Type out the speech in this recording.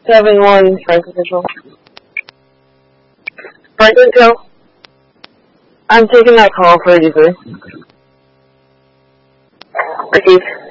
7-1, Franklin Control. Franklin Control. I'm taking that call for you, please. Receive.